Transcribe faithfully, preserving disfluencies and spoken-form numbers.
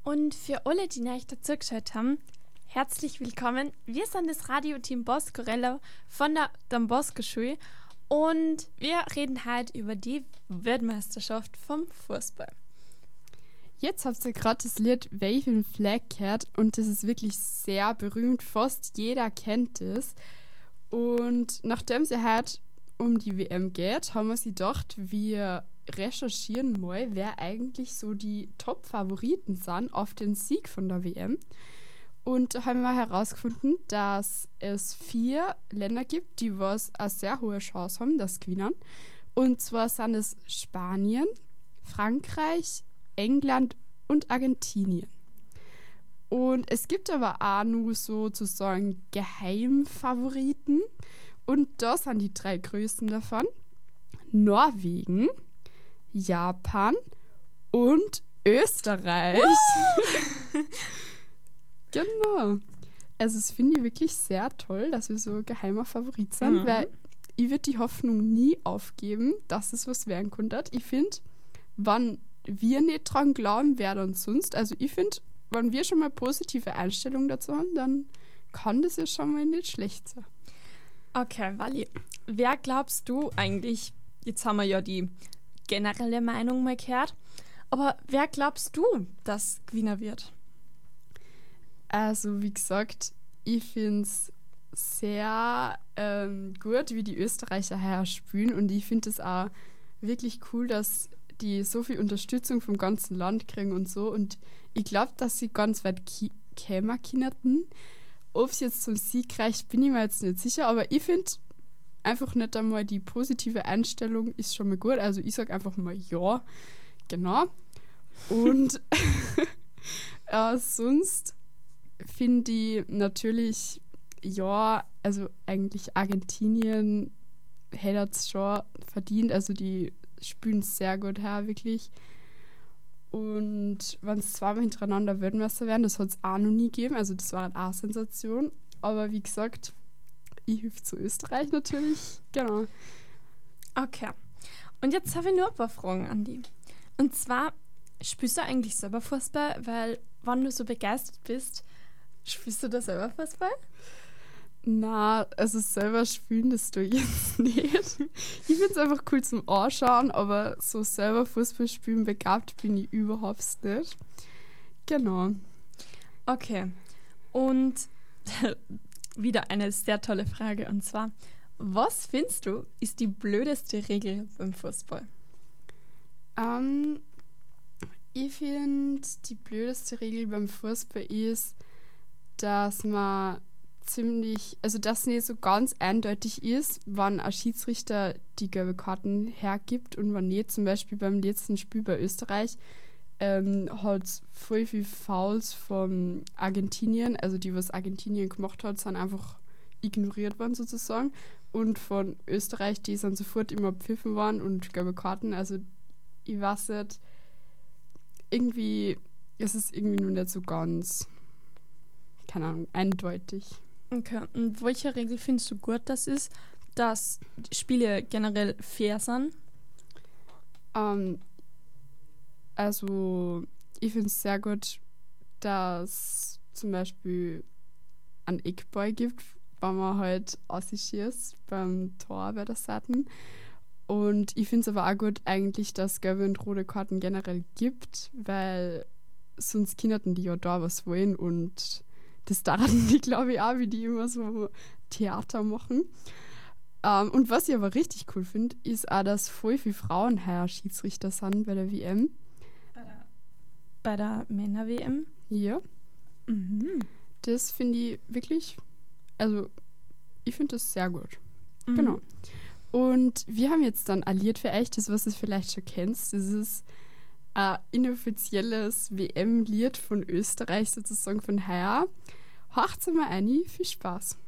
Und für alle, die nicht dazugeschaut haben, herzlich willkommen. Wir sind das Radio-Team Boscorella von der Don Bosco Schule und wir reden heute über die Weltmeisterschaft vom Fußball. Jetzt habt ihr gerade das Lied Waving Flag gehört und das ist wirklich sehr berühmt. Fast jeder kennt es. Und nachdem es ja heute um die W M geht, haben wir sich gedacht, wir recherchieren mal, wer eigentlich so die Top-Favoriten sind auf den Sieg von der W M. Und da haben wir herausgefunden, dass es vier Länder gibt, die was eine sehr hohe Chance haben, das gewinnen. Und zwar sind es Spanien, Frankreich, England und Argentinien. Und es gibt aber auch nur sozusagen Geheimfavoriten. Und da sind die drei größten davon: Norwegen, Japan und Österreich. Genau. Also das finde ich wirklich sehr toll, dass wir so ein geheimer Favorit sind, mhm. weil ich würde die Hoffnung nie aufgeben, dass es was werden könnte. Ich finde, wenn wir nicht dran glauben, wer dann sonst. Also ich finde, wenn wir schon mal positive Einstellungen dazu haben, dann kann das ja schon mal nicht schlecht sein. Okay, Wally, wer glaubst du eigentlich, jetzt haben wir ja die generelle Meinung mal gehört, aber wer glaubst du, dass Gewinner wird? Also wie gesagt, ich finde es sehr ähm, gut, wie die Österreicher her spielen und ich finde es auch wirklich cool, dass die so viel Unterstützung vom ganzen Land kriegen und so. Und ich glaube, dass sie ganz weit ki- kämen können. Ob es jetzt zum Sieg reicht, bin ich mir jetzt nicht sicher. Aber ich finde einfach nicht einmal die positive Einstellung ist schon mal gut. Also ich sage einfach mal ja. Genau. Und äh, sonst finde ich natürlich, ja, also eigentlich Argentinien hätte es schon verdient. Also die spielen sehr gut her, wirklich. Und wenn es zweimal hintereinander Weltmeister werden, das hat es auch noch nie gegeben. Also das war auch eine Sensation. Aber wie gesagt, ich helfe zu Österreich natürlich. Genau. Okay. Und jetzt habe ich nur ein paar Fragen an die. Und zwar, spielst du eigentlich selber Fußball? Weil, wenn du so begeistert bist, spielst du da selber Fußball? Na, also selber spielen das tue ich jetzt nicht. Ich finde es einfach cool zum Anschauen, aber so selber Fußball spielen begabt bin ich überhaupt nicht. Genau. Okay. Und wieder eine sehr tolle Frage, und zwar, was findest du, ist die blödeste Regel beim Fußball? Ähm, ich finde, die blödeste Regel beim Fußball ist, dass man ziemlich, also dass nicht so ganz eindeutig ist, wann ein Schiedsrichter die gelbe Karten hergibt und wann nicht. Zum Beispiel beim letzten Spiel bei Österreich ähm, hat es voll viel Fouls von Argentinien, also die, was Argentinien gemacht hat, sind einfach ignoriert worden sozusagen. Und von Österreich, die sind sofort immer pfiffen worden und gelbe Karten. Also ich weiß nicht, irgendwie ist es irgendwie nur nicht so ganz, keine Ahnung, eindeutig. Okay, und welche Regel findest du gut, das ist, dass Spiele generell fair sind? Ähm, also, ich finde es sehr gut, dass zum Beispiel ein Eckball gibt, wenn man halt ausschießt beim Tor bei der Seite. Und ich finde es aber auch gut eigentlich, dass es gelbe und rote Karten generell gibt, weil sonst kinderten die ja da was wollen und das daran die, glaube ich, auch, wie die immer so Theater machen. Um, und was ich aber richtig cool finde, ist auch, dass voll viele Frauen heuer Schiedsrichter sind bei der W M. Bei der, bei der Männer-W M? Ja. Mhm. Das finde ich wirklich, also ich finde das sehr gut. Mhm. Genau. Und wir haben jetzt dann ein Lied für euch, das was du vielleicht schon kennst. Das ist ein inoffizielles W M-Lied von Österreich, sozusagen von heuer. Hört's mal rein, viel Spaß.